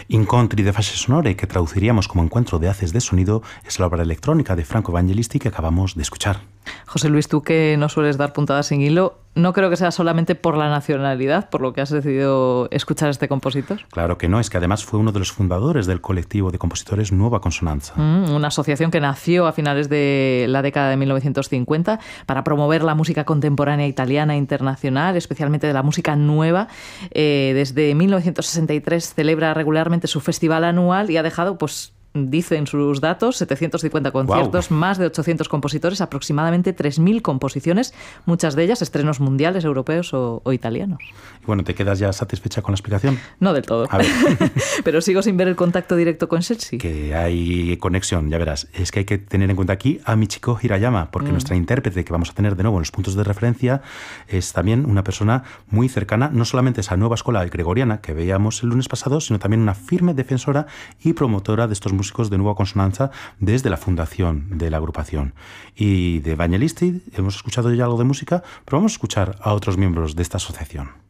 Incontri de Fase Sonore, que traduciríamos como Encuentro de Haces de Sonido, es la obra electrónica de Franco Evangelisti que acabamos de escuchar. José Luis, tú que no sueles dar puntadas sin hilo, no creo que sea solamente por la nacionalidad, por lo que has decidido escuchar a este compositor. Claro que no, es que además fue uno de los fundadores del colectivo de compositores Nueva Consonanza. Una asociación que nació a finales de la década de 1950 para promover la música contemporánea italiana e internacional, especialmente de la música nueva. Desde 1963 celebra regularmente su festival anual y ha dejado, dicen sus datos, 750 conciertos, wow, más de 800 compositores, aproximadamente 3.000 composiciones, muchas de ellas estrenos mundiales, europeos o italianos. Bueno, ¿te quedas ya satisfecha con la explicación? No del todo. A ver. Pero sigo sin ver el contacto directo con Setsi. Que hay conexión, ya verás. Es que hay que tener en cuenta aquí a Michiko Hirayama, porque nuestra intérprete que vamos a tener de nuevo en los puntos de referencia es también una persona muy cercana, no solamente a esa nueva escuela gregoriana que veíamos el lunes pasado, sino también una firme defensora y promotora de estos músicos de Nueva Consonanza desde la fundación de la agrupación. Y de Evangelisti hemos escuchado ya algo de música, pero vamos a escuchar a otros miembros de esta asociación.